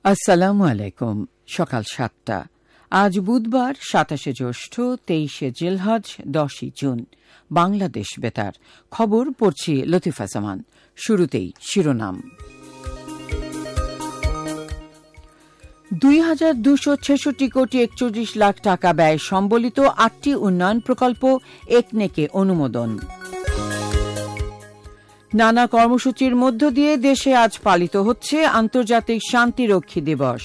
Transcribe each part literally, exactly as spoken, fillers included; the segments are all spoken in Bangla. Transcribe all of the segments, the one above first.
আসসালামু আলাইকুম। সকাল সাতটা। আজ বুধবার সাতাশে জ্যৈষ্ঠ, তেইশে জিলহজ, দশই জুন। বাংলাদেশ বেতার খবর পড়ছি লতিফা জামান। শুরুতেই শিরোনাম। দুই হাজার দুশো ছেষট্টি কোটি একচল্লিশ লাখ টাকা ব্যয় সম্বলিত আটটি উন্নয়ন প্রকল্প একনেকে অনুমোদন। নানা কর্মসূচির মধ্য দিয়ে দেশে আজ পালিত হচ্ছে আন্তর্জাতিক শান্তিরক্ষী দিবস।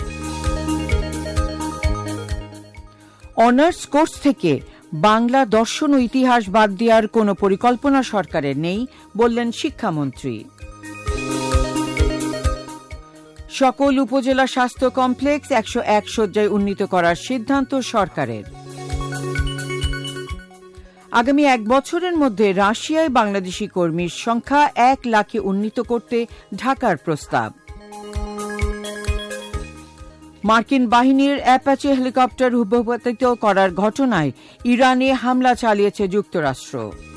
অনার্স কোর্স থেকে বাংলা দর্শন ও ইতিহাস বাদ দেওয়ার কোনো পরিকল্পনা সরকারের নেই, বললেন শিক্ষামন্ত্রী। সকল উপজেলা স্বাস্থ্য কমপ্লেক্স একশো এক শয্যায় উন্নীত করার সিদ্ধান্ত সরকারের। আগামী এক বছরের মধ্যে রাশিয়ায় বাংলাদেশি কর্মীর সংখ্যা এক লাখে উন্নীত করতে ঢাকার প্রস্তাব। মার্কিন বাহিনীর অ্যাপাচে হেলিকপ্টার ভূপাতিত করার ঘটনায় ইরানে হামলা চালিয়েছে যুক্তরাষ্ট্র।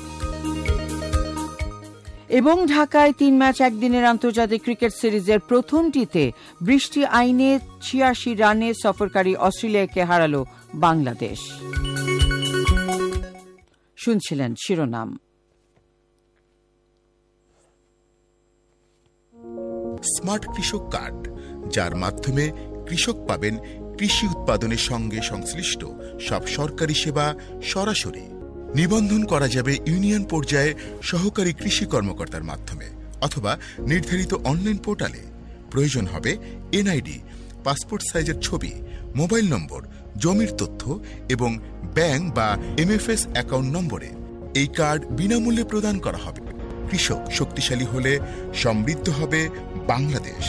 এবং ঢাকায় তিন ম্যাচ একদিনের আন্তর্জাতিক ক্রিকেট সিরিজের প্রথমটিতে বৃষ্টি আইনে ছিয়াশি রানে সফরকারী অস্ট্রেলিয়াকে হারাল বাংলাদেশ। শুনছিলেন শিরোনাম। স্মার্ট কৃষক কার্ড, যার মাধ্যমে কৃষক পাবেন কৃষি উৎপাদনের সঙ্গে সংশ্লিষ্ট সব সরকারি সেবা সরাসরি। নিবন্ধন করা যাবে ইউনিয়ন পর্যায়ে সহকারী কৃষি কর্মকর্তার মাধ্যমে অথবা নির্ধারিত অনলাইন পোর্টালে। প্রয়োজন হবে এনআইডি, পাসপোর্ট সাইজের ছবি, মোবাইল নম্বর, জমির তথ্য এবং ব্যাংক বা এমএফএস অ্যাকাউন্ট নম্বরে। এই কার্ড বিনামূল্যে প্রদান করা হবে। কৃষক শক্তিশালী হলে সমৃদ্ধ হবে বাংলাদেশ।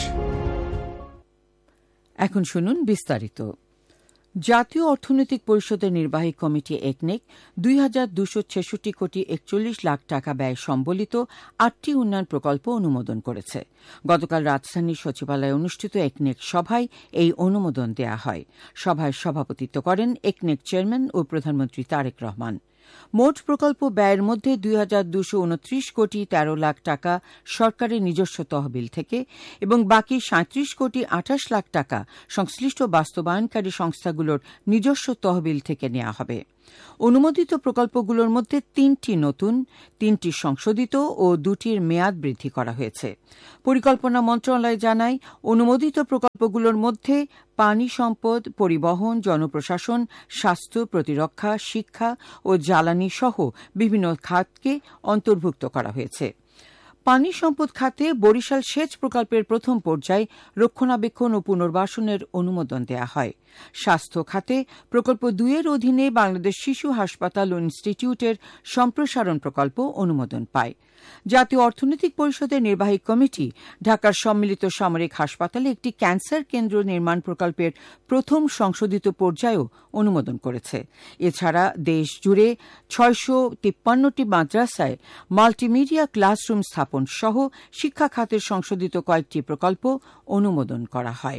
এখন শুনুন বিস্তারিত। জাতীয় অর্থনৈতিক পরিষদের নির্বাহী কমিটি একনেক দুই হাজার দুশো ছেষট্টি কোটি একচল্লিশ লাখ টাকা ব্যয় সম্বলিত আটটি উন্নয়ন প্রকল্প অনুমোদন করেছে। গতকাল রাজধানীর সচিবালয়ে অনুষ্ঠিত একনেক সভায় এই অনুমোদন দেয়া হয়। সভায় সভাপতিত্ব করেন একনেক চেয়ারম্যান ও প্রধানমন্ত্রী তারেক রহমান। মোট প্রকল্প ব্যয়ের মধ্যে দুই হাজার দুশো উনত্রিশ কোটি তেরো লাখ টাকা সরকারের নিজস্ব তহবিল থেকে এবং বাকি সাঁত্রিশ কোটি আঠাশ লাখ টাকা সংশ্লিষ্ট বাস্তবায়নকারী সংস্থাগুলোর নিজস্ব তহবিল থেকে নেওয়া হবে। অনুমোদিত প্রকল্পগুলোর মধ্যে তিনটি নতুন, তিনটি সংশোধিত ও দুটির মেয়াদ বৃদ্ধি করা হয়েছে। পরিকল্পনা মন্ত্রণালয় জানায়, অনুমোদিত প্রকল্পগুলোর মধ্যে পানি সম্পদ, পরিবহন, জনপ্রশাসন, স্বাস্থ্য, প্রতিরক্ষা, শিক্ষা ও জ্বালানি সহ বিভিন্ন খাতকে অন্তর্ভুক্ত করা হয়েছে। পানি সম্পদ খাতে বরিশাল সেচ প্রকল্পের প্রথম পর্যায়ে রক্ষণাবেক্ষণ ও পুনর্বাসনের অনুমোদন দেয়া হয়। স্বাস্থ্য খাতে প্রকল্প দুইয়ের অধীনে বাংলাদেশ শিশু হাসপাতাল ও ইনস্টিটিউটের সম্প্রসারণ প্রকল্প অনুমোদন পায়। জাতীয় অর্থনৈতিক পরিষদের নির্বাহী কমিটি ঢাকার সম্মিলিত সামরিক হাসপাতালে একটি ক্যান্সার কেন্দ্র নির্মাণ প্রকল্পের প্রথম সংশোধিত পর্যায়েও অনুমোদন করেছে। এছাড়া দেশ জুড়ে ছয়শ তিপ্পান্নটি মাদ্রাসায় মাল্টিমিডিয়া ক্লাসরুম স্থাপন সহ শিক্ষা খাতের সংশোধিত কয়েকটি প্রকল্প অনুমোদন করা হয়।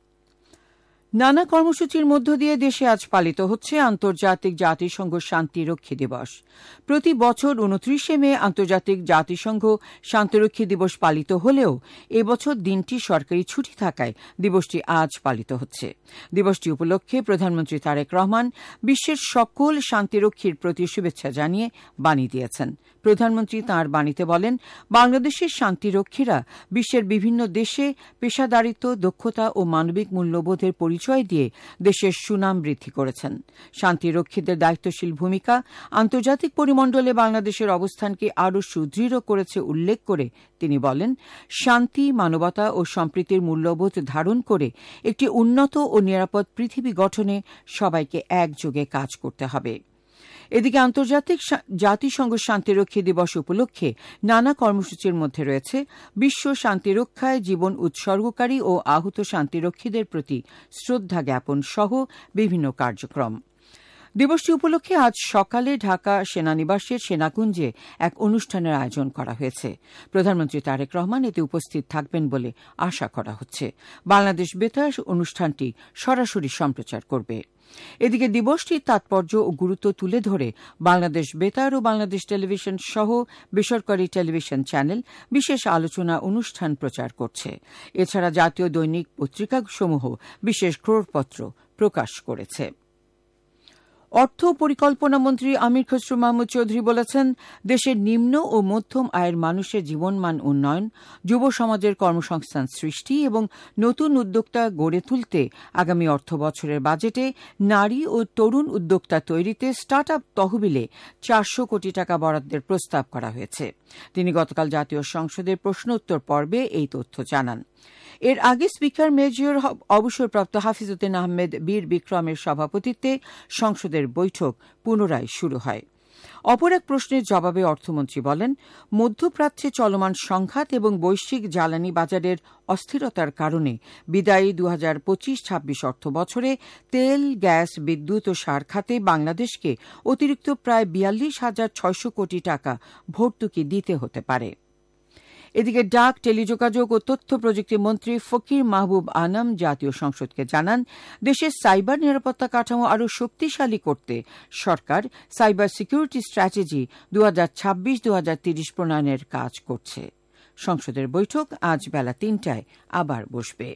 নানা কর্মসূচির মধ্য দিয়ে দেশে আজ পালিত হচ্ছে আন্তর্জাতিক জাতিসংঘ শান্তিরক্ষী দিবস। প্রতি বছর উনত্রিশে মে আন্তর্জাতিক জাতিসংঘ শান্তিরক্ষী দিবস পালিত হলেও এবছর দিনটি সরকারি ছুটি থাকায় দিবসটি আজ পালিত হচ্ছে। দিবসটি উপলক্ষে প্রধানমন্ত্রী তারেক রহমান বিশ্বের সকল শান্তিরক্ষীর প্রতি শুভেচ্ছা জানিয়ে বাণী দিয়েছেন। প্রধানমন্ত্রী তাঁর বাণীতে বলেন, বাংলাদেশের শান্তিরক্ষীরা বিশ্বের বিভিন্ন দেশে পেশাদারিত্ব, দক্ষতা ও মানবিক মূল্যবোধের পরিচয় দিয়ে দেশের সুনাম বৃদ্ধি করেছেন। শান্তিরক্ষীদের দায়িত্বশীল ভূমিকা আন্তর্জাতিক পরিমণ্ডলে বাংলাদেশের অবস্থানকে আরও সুদৃঢ় করেছে উল্লেখ করে তিনি বলেন, শান্তি, মানবতা ও সম্প্রীতির মূল্যবোধ ধারণ করে একটি উন্নত ও নিরাপদ পৃথিবী গঠনে সবাইকে একযোগে কাজ করতে হবে। এদিকে আন্তর্জাতিক জাতিসংঘ শান্তিরক্ষী দিবস উপলক্ষে নানা কর্মসূচির মধ্যে রয়েছে বিশ্ব শান্তিরক্ষায় জীবন উৎসর্গকারী ও আহত শান্তিরক্ষীদের প্রতি শ্রদ্ধা জ্ঞাপন সহ বিভিন্ন কার্যক্রম। দিবসটি উপলক্ষে আজ সকালে ঢাকা সেনানিবাসের সেনাকুঞ্জে এক অনুষ্ঠানের আয়োজন করা হয়েছে। প্রধানমন্ত্রী তারেক রহমান এতে উপস্থিত থাকবেন বলে আশা করা হচ্ছে। বাংলাদেশ বেতার অনুষ্ঠানটি সরাসরি সম্প্রচার করবে। এদিকে দিবসটির তাৎপর্য ও গুরুত্ব তুলে ধরে বাংলাদেশ বেতার ও বাংলাদেশ টেলিভিশন সহ বেসরকারি টেলিভিশন চ্যানেল বিশেষ আলোচনা অনুষ্ঠান প্রচার করছে। এছাড়া জাতীয় দৈনিক পত্রিকাসমূহ বিশেষ ক্রোড়পত্র প্রকাশ করেছে। অর্থ পরিকল্পনা মন্ত্রী আমির খসরু মাহমুদ চৌধুরী বলেছেন, দেশের নিম্ন ও মধ্যম আয়ের মানুষের জীবনমান উন্নয়ন, যুব সমাজের কর্মসংস্থান সৃষ্টি এবং নতুন উদ্যোক্তা গড়ে তুলতে আগামী অর্থ বছরের বাজেটে নারী ও তরুণ উদ্যোক্তা তৈরিতে স্টার্ট আপ তহবিলে চারশো কোটি টাকা বরাদ্দের প্রস্তাব করা হয়েছে। তিনি গতকাল জাতীয় সংসদের প্রশ্ন উত্তর পর্বে এই তথ্য জানান। এর আগে স্পিকার মেজর অবসরপ্রাপ্ত হাফিজউদ্দিন আহমেদ বীর বিক্রমের সভাপতিত্বে সংসদের বৈঠক পুনরায় শুরু হয়। অপর এক প্রশ্নের জবাবে অর্থমন্ত্রী বলেন, মধ্যপ্রাচ্যে চলমান সংঘাত এবং বৈশ্বিক জ্বালানি বাজারের অস্থিরতার কারণে বিদায়ী দু হাজার পঁচিশ ছাব্বিশ অর্থ বছরে তেল, গ্যাস, বিদ্যুৎ ও সার খাতে বাংলাদেশকে অতিরিক্ত প্রায় বিয়াল্লিশ হাজার ছয়শো কোটি টাকা ভর্তুকি দিতে হতে পারে। এদিকে ডাক, টেলিযোগাযোগ ও তথ্য প্রযুক্তি মন্ত্রী ফকির মাহবুব আনাম জাতীয় সংসদকে জানান, দেশের সাইবার নিরাপত্তা কাঠামো আরও শক্তিশালী করতে সরকার সাইবার সিকিউরিটি স্ট্র্যাটেজি দু হাজার ছাব্বিশ দু হাজার তিরিশ প্রণয়নের কাজ করছে। সংসদের বৈঠক আজ বেলা তিনটায় আবার বসবে।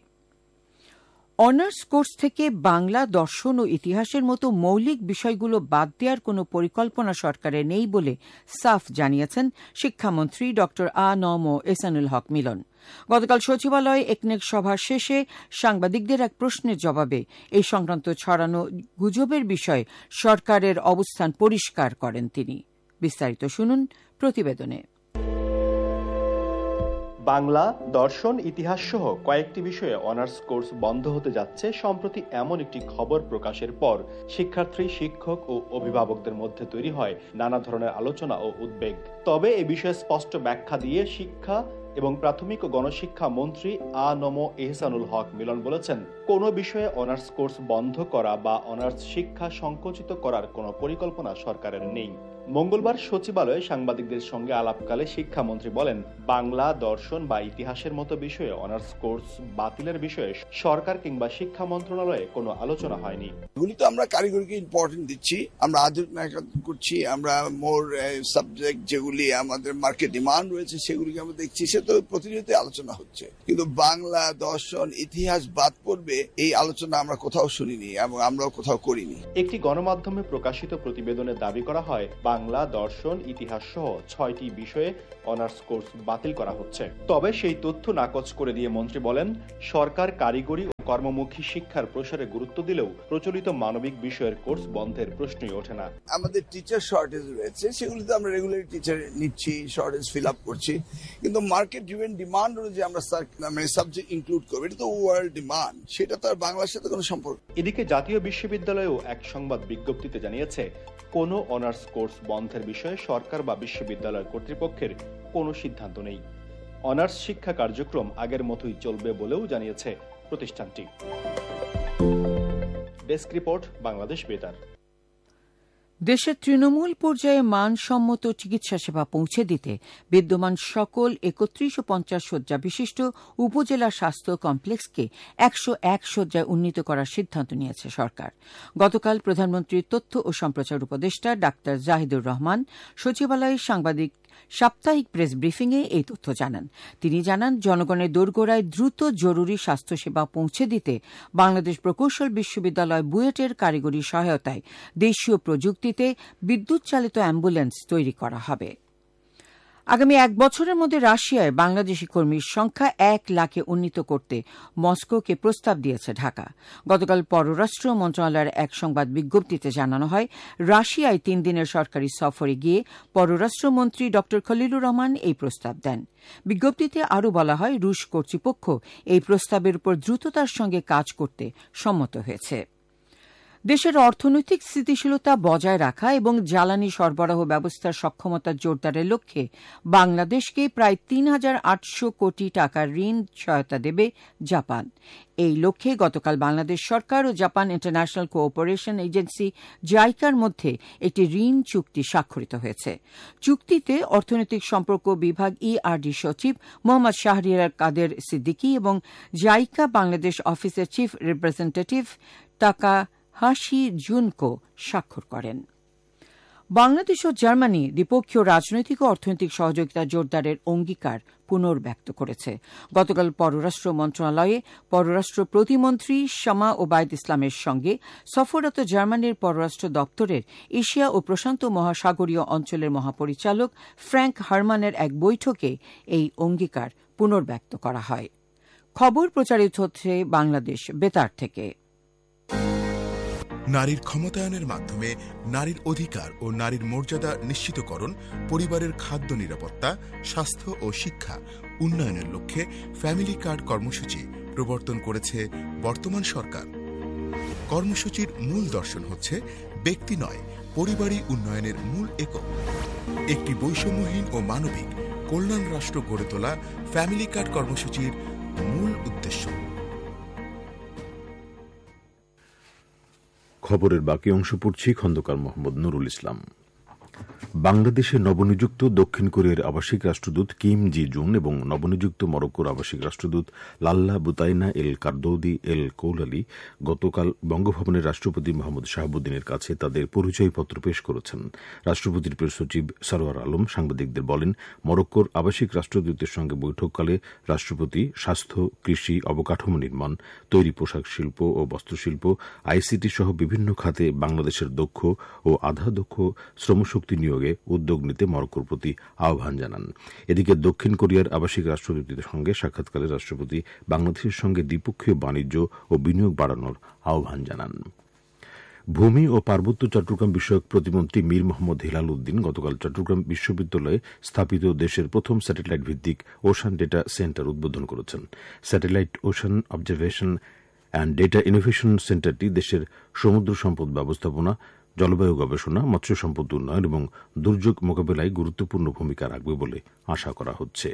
অনার্স কোর্স থেকে বাংলা, দর্শন ও ইতিহাসের মতো মৌলিক বিষয়গুলো বাদ দেওয়ার কোনো পরিকল্পনা সরকারের নেই বলে সাফ জানিয়েছেন শিক্ষামন্ত্রী ড আ ন ম এহসানুল হক মিলন। গতকাল সচিবালয়ে একনেক সভা শেষে সাংবাদিকদের এক প্রশ্নের জবাবে এই সংক্রান্ত ছড়ানো গুজবের বিষয়ে সরকারের অবস্থান পরিষ্কার করেন তিনি। বিস্তারিত শুনুন প্রতিবেদনে। বাংলা, দর্শন, ইতিহাস সহ কয়েকটি বিষয়ে অনার্স কোর্স বন্ধ হতে যাচ্ছে সম্প্রতি এমন একটি খবর প্রকাশের পর শিক্ষার্থী, শিক্ষক ও অভিভাবকদের মধ্যে তৈরি হয় নানা ধরনের আলোচনা ও উদ্বেগ। তবে এ বিষয়ে স্পষ্ট ব্যাখ্যা দিয়ে শিক্ষা এবং প্রাথমিক ও গণশিক্ষা মন্ত্রী আ ন ম এহসানুল হক মিলন বলেছেন, কোনো বিষয়ে অনার্স কোর্স বন্ধ করা বা অনার্স শিক্ষা সংকুচিত করার কোনো পরিকল্পনা সরকারের নেই। মঙ্গলবার সচিবালয়ে সাংবাদিকদের সঙ্গে আলাপকালে শিক্ষামন্ত্রী বলেন, বাংলা, দর্শন বা ইতিহাসের মতো বিষয়ে অনার্স কোর্স বাতিলের বিষয়ে সরকার কিংবা শিক্ষা মন্ত্রণালয়ে কোনো আলোচনা হয়নি। এগুলি তো আমরা কারিগরিকে ইম্পর্টেন্ট দিচ্ছি, আমরা আধুনিক করছি, আমরা মোর সাবজেক্ট যেগুলি আমাদের মার্কেট ডিমান্ড রয়েছে সেগুলিকে আমরা দেখছি, সে তো প্রতিনিয়ত আলোচনা হচ্ছে। কিন্তু বাংলা, দর্শন, ইতিহাস বাদ পড়বে এই আলোচনা আমরা কোথাও শুনিনি এবং আমরাও কোথাও করিনি। একটি গণমাধ্যমে প্রকাশিত প্রতিবেদনে দাবি করা হয়, বাংলা, দর্শন, ইতিহাস সহ ছয়টি বিষয়ে অনার্স কোর্স বাতিল করা হচ্ছে। তবে সেই তথ্য নাকচ করে দিয়ে মন্ত্রী বলেন, সরকার কারিগরি ও কর্মমুখী শিক্ষার প্রসারে গুরুত্ব দিলেও প্রচলিত মানবিক বিষয়ের কোর্স বন্ধের প্রশ্নই ওঠে না। আমাদের টিচার শর্টেজ রয়েছে, সেগুলিতে আমরা রেগুলার টিচার নিচ্ছি, শর্টেজ ফিল আপ করছি, কিন্তু মার্কেট ড্রিভেন ডিমান্ড অনুযায়ী আমরা সাবজেক্ট ইনক্লুড করবো, এটা তো ওয়ার্ল্ড ডিমান্ড, সেটা তো আর বাংলার সাথে কোনো সম্পর্ক। এদিকে জাতীয় বিশ্ববিদ্যালয়েও এক সংবাদ বিজ্ঞপ্তিতে জানিয়েছে, কোনো অনার্স কোর্স বন্ধের বিষয়ে সরকার বা বিশ্ববিদ্যালয় কর্তৃপক্ষের কোনো সিদ্ধান্ত নেই। অনার্স শিক্ষা কার্যক্রম আগের মতোই চলবে বলেও জানিয়েছে প্রতিষ্ঠানটি। ডেস্ক রিপোর্ট, বাংলাদেশ বেতার। দেশের তৃণমূল পর্যায়ে মানসম্মত চিকিৎসা সেবা পৌঁছে দিতে বিদ্যমান সকল একত্রিশ ও পঞ্চাশ শয্যা বিশিষ্ট উপজেলা স্বাস্থ্য কমপ্লেক্সকে একশো এক শয্যায় উন্নীত করার সিদ্ধান্ত নিয়েছে সরকার। গতকাল প্রধানমন্ত্রীর তথ্য ও সম্প্রচার উপদেষ্টা ডাক্তার জাহিদুর রহমান সচিবালয়ে সাংবাদিক সাপ্তাহিক প্রেস ব্রিফিংয়ে এই তথ্য জানান। তিনি জানান, জনগণের দোরগোড়ায় দ্রুত জরুরি স্বাস্থ্যসেবা পৌঁছে দিতে বাংলাদেশ প্রকৌশল বিশ্ববিদ্যালয় বুয়েটের কারিগরি সহায়তায় দেশীয় প্রযুক্তিতে বিদ্যুৎ চালিত অ্যাম্বুলেন্স তৈরি করা হবে। আগামী এক বছরের মধ্যে রাশিয়ায় বাংলাদেশি কর্মীর সংখ্যা এক লাখে উন্নীত করতে মস্কোকে প্রস্তাব দিয়েছে ঢাকা। গতকাল পররাষ্ট্র মন্ত্রণালয়ের এক সংবাদ বিজ্ঞপ্তিতে জানানো হয়, রাশিয়ায় তিন দিনের সরকারি সফরে গিয়ে পররাষ্ট্রমন্ত্রী ড খলিলুর রহমান এই প্রস্তাব দেন। বিজ্ঞপ্তিতে আরও বলা হয়, রুশ কর্তৃপক্ষ এই প্রস্তাবের উপর দ্রুততার সঙ্গে কাজ করতে সম্মত হয়েছে। দেশের অর্থনৈতিক স্থিতিশীলতা বজায় রাখা এবং জ্বালানি সরবরাহ ব্যবস্থার সক্ষমতা জোরদারের লক্ষ্যে বাংলাদেশকে প্রায় তিন হাজার আটশো কোটি টাকার ঋণ সহায়তা দেবে জাপান। এই লক্ষ্যে গতকাল বাংলাদেশ সরকার ও জাপান ইন্টারন্যাশনাল কোঅপারেশন এজেন্সি জাইকার মধ্যে একটি ঋণ চুক্তি স্বাক্ষরিত হয়েছে। চুক্তিতে অর্থনৈতিক সম্পর্ক বিভাগ ইআরডি সচিব মোহাম্মদ শাহরিয়ার কাদের সিদ্দিকী এবং জাইকা বাংলাদেশ অফিসের চিফ রিপ্রেজেন্টেটিভ টাকা হাসি জুনকো স্বাক্ষর করেন। বাংলাদেশ ও জার্মানি দ্বিপক্ষীয় রাজনৈতিক ও অর্থনৈতিক সহযোগিতা জোরদারের অঙ্গীকার পুনর্ব্যক্ত করেছে। গতকাল পররাষ্ট্র মন্ত্রণালয়ে পররাষ্ট্র প্রতিমন্ত্রী শামা ওবায়দ ইসলামের সঙ্গে সফররত জার্মানির পররাষ্ট্র দপ্তরের এশিয়া ও প্রশান্ত মহাসাগরীয় অঞ্চলের মহাপরিচালক ফ্র্যাঙ্ক হারমানের এক বৈঠকে এই অঙ্গীকার পুনর্ব্যক্ত করা হয়। খবর প্রচারিত হচ্ছে বাংলাদেশ বেতার থেকে। নারীর ক্ষমতায়নের মাধ্যমে নারীর অধিকার ও নারীর মর্যাদা নিশ্চিতকরণ, পরিবারের খাদ্য নিরাপত্তা, স্বাস্থ্য ও শিক্ষা উন্নয়নের লক্ষ্যে ফ্যামিলি কার্ড কর্মসূচি প্রবর্তন করেছে বর্তমান সরকার। কর্মসূচির মূল দর্শন হচ্ছে ব্যক্তি নয়, পরিবারই উন্নয়নের মূল একক। একটি বৈষম্যহীন ও মানবিক কল্যাণ রাষ্ট্র গড়ে তোলা ফ্যামিলি কার্ড কর্মসূচির মূল উদ্দেশ্য। খবরের বাকি অংশ পড়ছি খন্দকার মোহাম্মদ নুরুল ইসলাম। বাংলাদেশে নবনিযুক্ত দক্ষিণ কোরিয়ার আবাসিক রাষ্ট্রদূত কিম জি জুন এবং নবনিযুক্ত মরক্কোর আবাসিক রাষ্ট্রদূত লাল্লা বুতাইনা এল কারদৌদি এল কৌলালি গতকাল বঙ্গভবনের রাষ্ট্রপতি মোহাম্মদ শাহাবুদ্দিনের কাছে তাদের পরিচয়পত্র পেশ করেছেন। রাষ্ট্রপতির প্রেস সচিব সরওয়ার আলম সাংবাদিকদের বলেন, মরক্কোর আবাসিক রাষ্ট্রদূতের সঙ্গে বৈঠককালে রাষ্ট্রপতি স্বাস্থ্য, কৃষি, অবকাঠামো নির্মাণ, তৈরি পোশাক শিল্প ও বস্ত্রশিল্প, আইসিটি সহ বিভিন্ন খাতে বাংলাদেশের দক্ষ ও আধা দক্ষ শ্রমশক্তি নিয়োগে উদ্যোগ নিতে মরক্কোর প্রতি আহ্বান জানান। এদিকে দক্ষিণ কোরিয়ার আবাসিক রাষ্ট্রদূতের সঙ্গে সাক্ষাৎকালে রাষ্ট্রপতি বাংলাদেশের সঙ্গে দ্বিপক্ষীয় বাণিজ্য ও বিনিয়োগ বাড়ানোর আহ্বান জানান। ভূমি ও পার্বত্য চট্টগ্রাম বিষয়ক প্রতিমন্ত্রী মীর মোহাম্মদ হিলাল উদ্দিন গতকাল চট্টগ্রাম বিশ্ববিদ্যালয়ে স্থাপিত দেশের প্রথম স্যাটেলাইট ভিত্তিক ওশান ডেটা সেন্টার উদ্বোধন করেছেন। Satellite ocean observation and data innovation সেন্টারটি দেশের সমুদ্র সম্পদ ব্যবস্থাপনা, জলবায়ু গবেষণা, মৎস্য সম্পদ উন্নয়ন এবং দুর্যোগ মোকাবিলায় গুরুত্বপূর্ণ ভূমিকা রাখবে বলে আশা করা হচ্ছে।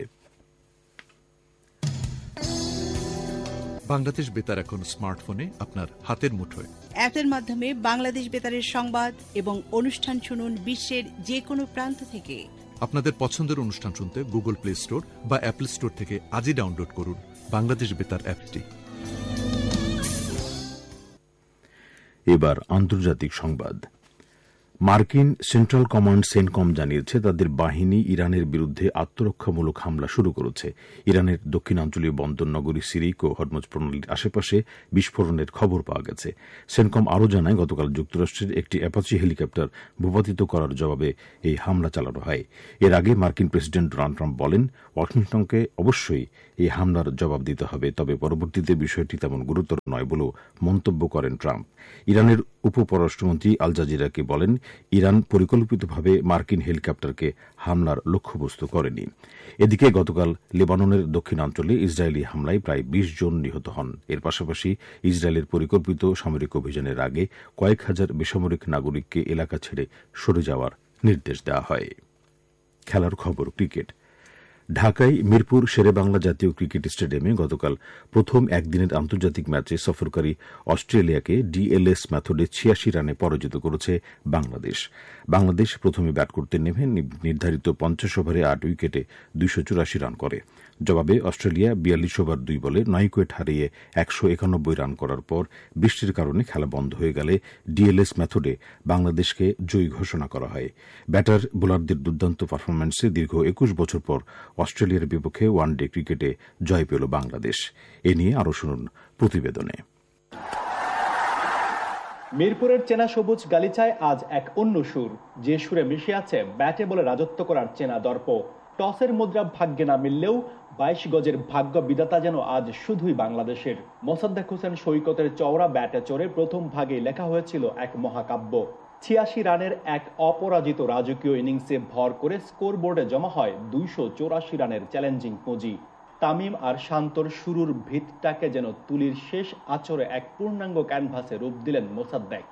বাংলাদেশ বেতার এখন স্মার্টফোনে আপনার হাতের মুঠোয়। অ্যাপের মাধ্যমে বাংলাদেশ বেতারের সংবাদ এবং অনুষ্ঠান শুনুন বিশ্বের যে কোনো প্রান্ত থেকে। আপনাদের পছন্দের অনুষ্ঠান শুনতে গুগল প্লে স্টোর বা অ্যাপল স্টোর থেকে আজই ডাউনলোড করুন বাংলাদেশ বেতার অ্যাপটি। এবার আন্তর্জাতিক সংবাদ। মার্কিন সেন্ট্রাল কমান্ড সেনকম জানিয়েছে তাদের বাহিনী ইরানের বিরুদ্ধে আত্মরক্ষামূলক হামলা শুরু করেছে। ইরানের দক্ষিণাঞ্চলীয় বন্দর নগরী সিরিক ও হরমুজ প্রণালীর আশেপাশে বিস্ফোরণের খবর পাওয়া গেছে। সেনকম আরও জানায়, গতকাল যুক্তরাষ্ট্রের একটি অ্যাপাচি হেলিকপ্টার ভূপাতিত করার জবাবে এই হামলা চালানো হয়। এর আগে মার্কিন প্রেসিডেন্ট ডোনাল্ড ট্রাম্প বলেন, ওয়াশিংটনকে অবশ্যই এই হামলার জবাব দিতে হবে, তবে পরবর্তীতে বিষয়টি তেমন গুরুতর নয় বলেও মন্তব্য করেন ট্রাম্প। ইরানের উপপররাষ্ট্রমন্ত্রী আল জাজিরাকে বলেন, ইরান পরিকল্পিতভাবে মার্কিন হেলিকপ্টারকে হামলার লক্ষ্যবস্তু করেনি। এদিকে গতকাল লেবাননের দক্ষিণাঞ্চলে ইসরায়েলি হামলায় প্রায় বিশ জন নিহত হন। এর পাশাপাশি ইসরায়েলের পরিকল্পিত সামরিক অভিযানের আগে কয়েক হাজার বেসামরিক নাগরিককে এলাকা ছেড়ে সরে যাওয়ার নির্দেশ দেওয়া হয়। খেলার খবর, ক্রিকেট। ঢাকায় মিরপুর শেরেবাংলা জাতীয় ক্রিকেট স্টেডিয়ামে গতকাল প্রথম একদিনের আন্তর্জাতিক ম্যাচে সফরকারী অস্ট্রেলিয়াকে ডিএলএস মেথডে ছিয়াশি রানে পরাজিত করেছে বাংলাদেশ। বাংলাদেশ প্রথমে ব্যাট করতে নেমে নির্ধারিত পঞ্চাশ ওভারে আট উইকেটে দুইশো চুরাশি রান করে। জবাবে অস্ট্রেলিয়া বিয়াল্লিশ ওভার দুই বলে নয় উইকেট হারিয়ে একশো একানব্বই রান করার পর বৃষ্টির কারণে খেলা বন্ধ হয়ে গেলে ডিএলএস মেথডে বাংলাদেশকে জয়ী ঘোষণা করা হয়। ব্যাটার বোলারদের দুর্দান্ত পারফরম্যান্সে দীর্ঘ একুশ বছর পর অস্ট্রেলিয়ার বিপক্ষে ওয়ানডে ক্রিকেটে জয় পেল বাংলাদেশ। এ নিয়ে আরও শুনুন প্রতিবেদনে। মিরপুরের চেনা সবুজ গালিচায় আজ এক অন্য সুর, যে সুরে মিশে আছে ব্যাটে বলে রাজত্ব করার চেনা দর্প। টসের মুদ্রা ভাগ্যে না মিললেও বাইশ গজের ভাগ্য বিধাতা যেন আজ শুধুই বাংলাদেশের। মোসাদ্দেক হোসেন সৈকতের চওড়া ব্যাটে চড়ে প্রথম ভাগে লেখা হয়েছিল এক মহাকাব্য। ছিয়াশি রানের এক অপরাজিত রাজকীয় ইনিংসে ভর করে স্কোরবোর্ডে জমা হয় দুইশো চৌরাশি রানের চ্যালেঞ্জিং পুঁজি। তামিম আর শান্তর শুরুর ভিতটাকে যেন তুলির শেষ আঁচড়ে এক পূর্ণাঙ্গ ক্যানভাসে রূপ দিলেন মোসাদ্দেক।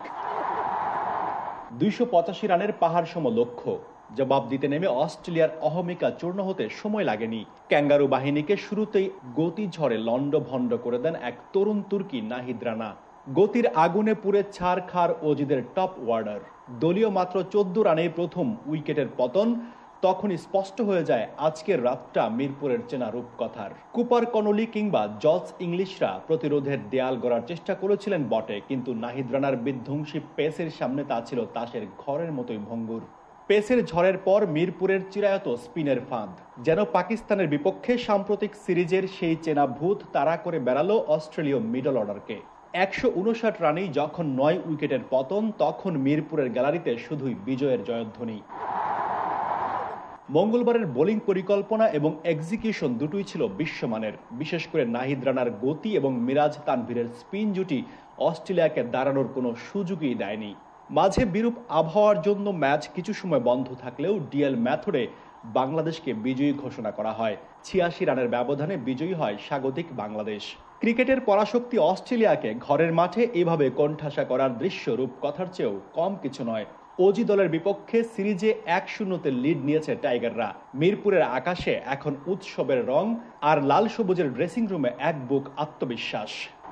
দুইশো পঁচাশি রানের পাহাড় সম লক্ষ্য, জবাব দিতে নেমে অস্ট্রেলিয়ার অহমিকা চূর্ণ হতে সময় লাগেনি। ক্যাঙ্গারু বাহিনীকে শুরুতেই গতি ঝড়ে লন্ডভন্ড করে দেন এক তরুণ তুর্কি নাহিদ রানা। গতির আগুনে পুড়ে ছারখার অজিদের টপ ওয়ার্ডার। দলীয় মাত্র চোদ্দ রানেই প্রথম উইকেটের পতন। তখনই স্পষ্ট হয়ে যায় আজকের রাতটা মিরপুরের চেনা রূপকথার। কুপার কনলি কিংবা জর্জ ইংলিশরা প্রতিরোধের দেয়াল গড়ার চেষ্টা করেছিলেন বটে, কিন্তু নাহিদ রানার বিধ্বংসী পেসের সামনে তা ছিল তাসের ঘরের মতোই ভঙ্গুর। পেসের ঝড়ের পর মিরপুরের চিরায়ত স্পিনের ফাঁদ যেন পাকিস্তানের বিপক্ষে সাম্প্রতিক সিরিজের সেই চেনা ভূত তাড়া করে বেড়ালো অস্ট্রেলীয় মিডল অর্ডারকে। একশো উনষাট রানেই যখন নয় উইকেটের পতন, তখন মিরপুরের গ্যালারিতে শুধুই বিজয়ের জয়ধ্বনি। মঙ্গলবারের বোলিং পরিকল্পনা এবং এক্সিকিউশন দুটোই ছিল বিশ্বমানের। বিশেষ করে নাহিদ রানার গতি এবং মিরাজ তানভীরের স্পিন জুটি অস্ট্রেলিয়াকে দাঁড়ানোর কোনো সুযোগই দেয়নি। মাঝে বিরূপ আবহাওয়ার জন্য ম্যাচ কিছু সময় বন্ধ থাকলেও ডিএল ম্যাথডে বাংলাদেশকে বিজয়ী ঘোষণা করা হয়। ছিয়াশি রানের ব্যবধানে বিজয়ী হয় স্বাগতিক বাংলাদেশ। ক্রিকেটের পরাশক্তি অস্ট্রেলিয়াকে ঘরের মাঠে এভাবে কোণঠাসা করার দৃশ্য রূপকথার চেয়েও কম কিছু নয়। অজি দলের বিপক্ষে সিরিজে এক শূন্যতে লিড নিয়েছে টাইগাররা। মিরপুরের আকাশে এখন উৎসবের রং, আর লাল সবুজের ড্রেসিং রুমে এক বুক আত্মবিশ্বাস।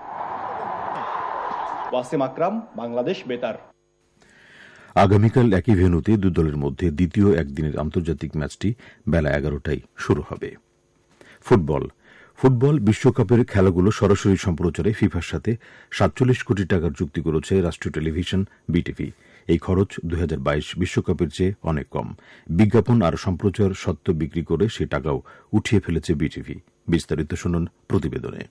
ওয়াসিম আকরাম, বাংলাদেশ বেতার। আগামীকাল একই ভেন্যুতে দুই দলের মধ্যে দ্বিতীয় একদিনের আন্তর্জাতিক ম্যাচটি বেলা এগারোটায় শুরু হবে। ফুটবল ফুটবল বিশ্বকাপের খেলাগুলো সরাসরি সম্প্রচারে ফিফার সাথে সাতচল্লিশ কোটি টাকার চুক্তি করেছে রাষ্ট্রীয় টেলিভিশন বিটিভি। এই খরচ দুই হাজার বাইশ বিশ্বকাপের চেয়ে অনেক কম। বিজ্ঞাপন আর সম্প্রচার সত্ত্ব বিক্রি করে সে টাকাও উঠিয়ে ফেলেছে বিটিভি। বিস্তারিত শুনুন প্রতিবেদনে।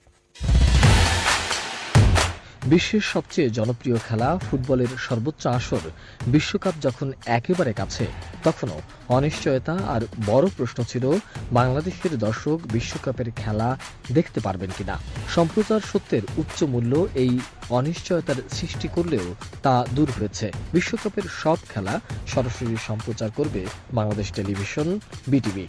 বিশ্বের সবচেয়ে জনপ্রিয় খেলা ফুটবলের সর্বোচ্চ আসর বিশ্বকাপ যখন একেবারে কাছে, তখনও অনিশ্চয়তা আর বড় প্রশ্ন ছিল বাংলাদেশের দর্শক বিশ্বকাপের খেলা দেখতে পারবেন কিনা। সম্প্রচার সত্যের উচ্চ মূল্য এই অনিশ্চয়তার সৃষ্টি করলেও তা দূর হয়েছে। বিশ্বকাপের সব খেলা সরাসরি সম্প্রচার করবে বাংলাদেশ টেলিভিশন বিটিভি।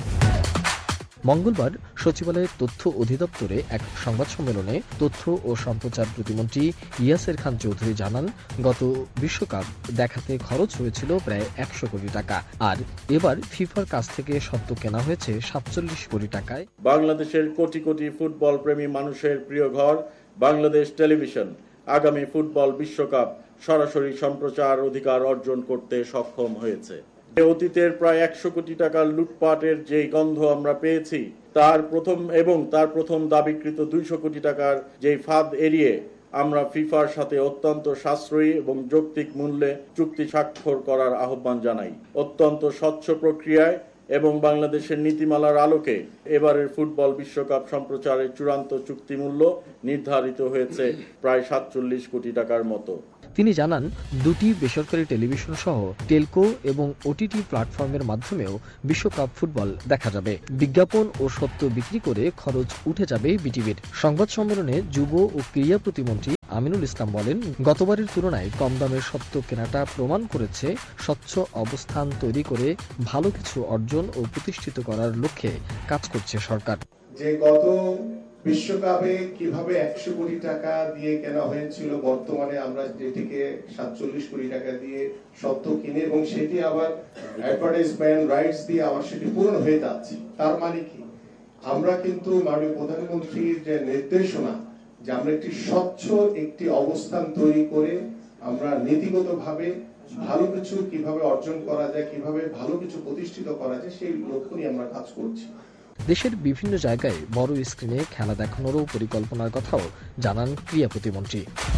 মঙ্গলবার সচিবালয়ের তথ্য অধিদপ্তরে এক সংবাদ সম্মেলনে তথ্য ও সম্প্রচার প্রতিমন্ত্রী ইয়াসের খান চৌধুরী জানান, গত বিশ্বকাপ দেখাতে খরচ হয়েছিল প্রায় একশো কোটি টাকা, আর এবার ফিফার কাছ থেকে সত্ত্ব কেনা হয়েছে সাতচল্লিশ কোটি টাকায়। বাংলাদেশের কোটি কোটি ফুটবল প্রেমী মানুষের প্রিয় ঘর বাংলাদেশ টেলিভিশন আগামী ফুটবল বিশ্বকাপ সরাসরি সম্প্রচার অধিকার অর্জন করতে সক্ষম হয়েছে। অতীতের প্রায় একশো কোটি টাকার লুটপাটের যে গন্ধ আমরা পেয়েছি, তার প্রথম এবং তার প্রথম দাবিকৃত দুইশো কোটি টাকার যে ফাঁদ এড়িয়ে আমরা ফিফার সাথে অত্যন্ত সাশ্রয়ী এবং যৌক্তিক মূল্যে চুক্তি স্বাক্ষর করার আহ্বান জানাই। অত্যন্ত স্বচ্ছ প্রক্রিয়ায় এবং বাংলাদেশের নীতিমালার আলোকে এবারের ফুটবল বিশ্বকাপ সম্প্রচারের চূড়ান্ত চুক্তি মূল্য নির্ধারিত হয়েছে প্রায় সাতচল্লিশ কোটি টাকার মতো। তিনি জানান, দুটি বেসরকারি টেলিভিশন সহ টেলকো এবং ওটিটি প্ল্যাটফর্মের মাধ্যমেও বিশ্বকাপ ফুটবল দেখা যাবে। বিজ্ঞাপন ও সত্ত্ব বিক্রি করে খরচ উঠে যাবে বিটিভির। সংবাদ সম্মেলনে যুব ও ক্রীড়া প্রতিমন্ত্রী আমিনুল ইসলাম বলেন, গতবারের তুলনায় কম দামের সত্ত্ব কেনাটা প্রমাণ করেছে স্বচ্ছ অবস্থান তৈরি করে ভালো কিছু অর্জন ও প্রতিষ্ঠিত করার লক্ষ্যে কাজ করছে সরকার। যে গত বিশ্বকাপে কিভাবে একশো কোটি টাকা দিয়ে কেনা হয়েছিল, বর্তমানে আমরা যেটিকে সাতচল্লিশ কোটি টাকা দিয়ে সত্ত্ব কিনে এবং সেটি আবার অ্যাডভার্টাইজমেন্ট রাইটস দিয়ে আবার সেটি পূরণ হয়ে যাচ্ছে। তার মানে কি, আমরা কিন্তু মাননীয় প্রধানমন্ত্রীর যে নির্দেশনা যে আমরা একটি স্বচ্ছ একটি অবস্থান তৈরি করে আমরা নীতিগতভাবে ভালো কিছু কিভাবে অর্জন করা যায়, কিভাবে ভালো কিছু প্রতিষ্ঠিত করা যায়, সেই লক্ষ্য নিয়ে আমরা কাজ করছি। দেশের বিভিন্ন জায়গায় বড় স্ক্রিনে খেলা দেখানোরও পরিকল্পনার কথাও জানান ক্রীড়া প্রতিমন্ত্রী।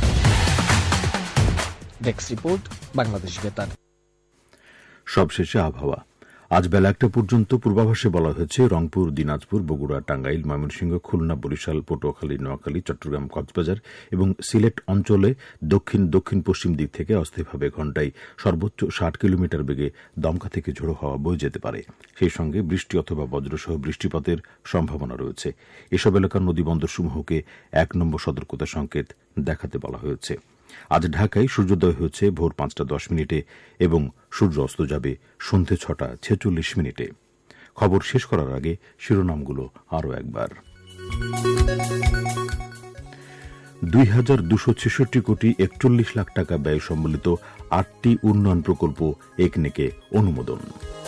ডেস্ক রিপোর্ট, বাংলাদেশ বেতার। সবশেষে আবহাওয়া। আজ বেলা একটা পর্যন্ত পূর্বাভাসে বলা হয়েছে রংপুর, দিনাজপুর, বগুড়া, টাঙ্গাইল, ময়মনসিংহ, খুলনা, বরিশাল, পটুয়াখালী, নোয়াখালী, চট্টগ্রাম, কক্সবাজার এবং সিলেট অঞ্চলে দক্ষিণ দক্ষিণ পশ্চিম দিক থেকে অস্থায়ীভাবে ঘণ্টায় সর্বোচ্চ ষাট কিলোমিটার বেগে দমকা থেকে ঝোড়ো হাওয়া বয়ে যেতে পারে। সেই সঙ্গে বৃষ্টি অথবা বজ্রসহ বৃষ্টিপাতের সম্ভাবনা রয়েছে। এসব এলাকার নদীবন্দরসমূহকে এক নম্বর সতর্কতা সংকেত দেখাতে বলা হয়েছে। আজ ঢাকায় সূর্যোদয় হয়েছে ভোর পাঁচটা দশ মিনিটে এবং সূর্য অস্ত যাবে সন্ধে ছটা ছেচল্লিশ মিনিটে। খবর শেষ করার আগে শিরোনামগুলো আরও একবার। দুই হাজার দুশো ছেষট্টি কোটি একচল্লিশ লাখ টাকা ব্যয় সম্বলিত আটটি উন্নয়ন প্রকল্প একনেকে অনুমোদন।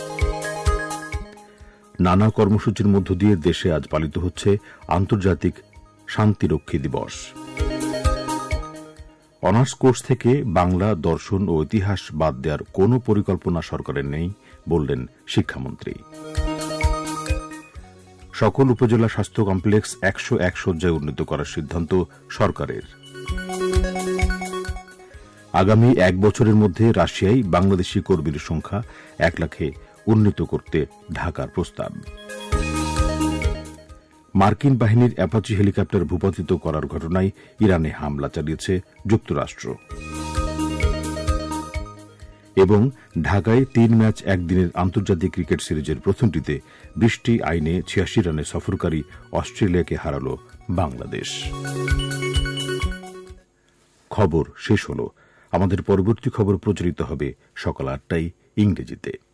নানা কর্মসূচির মধ্য দিয়ে দেশে আজ পালিত হচ্ছে আন্তর্জাতিক শান্তিরক্ষী দিবস। অনার্স কোর্স থেকে বাংলা, দর্শন ও ইতিহাস বাদ দেওয়ার কোনো পরিকল্পনা সরকারের নেই বললেন শিক্ষামন্ত্রী। সকল উপজেলা স্বাস্থ্য কমপ্লেক্স একশো এক শয্যায় উন্নীত করার সিদ্ধান্ত সরকারের। আগামী এক বছরের মধ্যে রাশিয়ায় বাংলাদেশি কর্মীর সংখ্যা এক লাখে উন্নীত করতে ঢাকার প্রস্তাব। মার্কিন বাহিনীর অ্যাপাচি হেলিকপ্টার ভূপাতিত করার ঘটনায় ইরানে হামলা চালিয়েছে যুক্তরাষ্ট্র। এবং ঢাকায় তিন ম্যাচ একদিনের আন্তর্জাতিক ক্রিকেট সিরিজের প্রথমটিতে বৃষ্টি আইনে ছিয়াশি রানে সফরকারী অস্ট্রেলিয়াকে হারাল বাংলাদেশ। খবর শেষ হল। আমাদের পরবর্তী খবর প্রচারিত হবে সকাল আটটায় ইংরেজিতে।